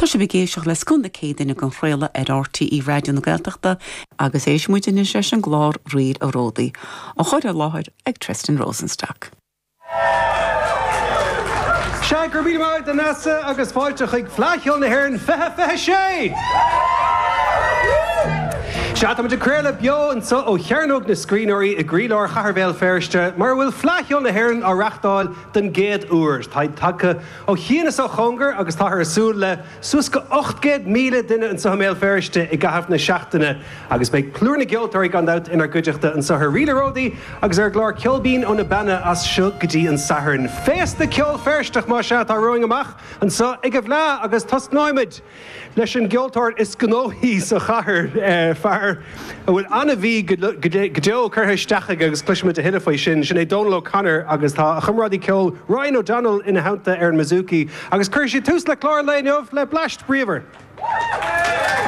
Tá sé bhgéisioach le scunda cédaine an chréile ar RTí Radio na Gaeltachta agus éis muoine sé an glár riad a ródaí a chuir a láthir ag Tristan Rosenstock. Se gur bí mar den nasa agus fáilte chuig flaithil na hhéireann fethe sé! Se am de créile beo an so ó chearnóg na scríóirí i gríleir chaharbéil ferste, mar bhfuil flaithil na hhéireann á reachtáil den géad uair. Tá take ó chianas ó chongar agus tá ar asúil le suas go 800 míle duine an soméil ferste i gahaf na seachtaine agus beidh clúrna geoltóirí gandát inar guideachta an sothar rileródaí agus ar glár ceolbín ó na banna as seo go dtí an sathrann. Féas na ceol fersteach má se tá roing amach an so ag go bhlá agus toscnáimid leis an geoltóir is gnóí sa chathair fear a bhfuil anna bhí go deo curtha isteach agus cluisiid a hinna faoi sin é Donal O'Connor agus tá a chumrádaí ceol Ryan O'Donnell ina haanta ar an Mizuki agus chuir sé tús le chlár léineh le blast bríomhar.